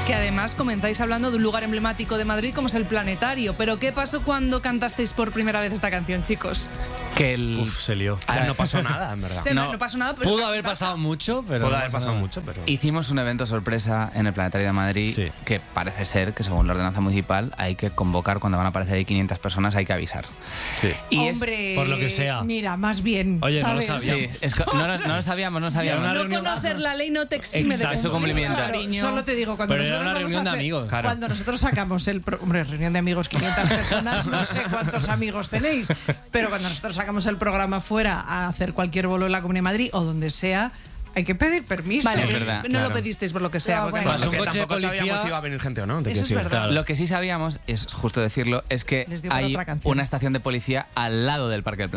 Que además comenzáis hablando de un lugar emblemático de Madrid como es el Planetario. Pero ¿qué pasó cuando cantasteis por primera vez esta canción, chicos? Que se lió. No pasó nada, en verdad. No pasó nada, pero Pudo haber pasado mucho, pero... Pudo haber pasado mucho, pero... Hicimos un evento sorpresa en el Planetario de Madrid, Sí. que parece ser que según la ordenanza municipal hay que convocar cuando van a aparecer ahí 500 personas, hay que avisar. Sí. Y Hombre, por lo que sea. Mira, más bien. Oye, no lo ¿sabes? sabía. Sí, no lo sabíamos, no lo sabíamos. Una no reunión- conocer la ley no te exime Exacto, de eso cumplir, cumplimiento. cariño. Solo te digo, cuando Pero era nosotros una vamos reunión a de hacer- amigos. Claro. Cuando nosotros sacamos hombre, reunión de amigos, 500 personas, no sé cuántos amigos tenéis, pero cuando nosotros sacamos el programa fuera a hacer cualquier bolo en la Comunidad de Madrid o donde sea, hay que pedir permiso. Vale, Es verdad, no claro. lo pedisteis por lo que sea. No, porque bueno. Es un que coche de tampoco sabíamos policía- si iba a venir gente o no. te Eso quiero es decir. verdad. Claro. Lo que sí sabíamos, es justo decirlo, es que Les dio por hay otra canción. una estación de policía al lado del Parque del